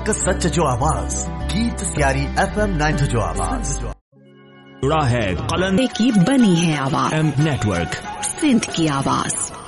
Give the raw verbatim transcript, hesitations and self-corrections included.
का सच जो आवाज, गीत सियारी एफ एम नाइन्टी जो आवाज जुड़ा है कलन की बनी है आवाज एम नेटवर्क सिंध की आवाज।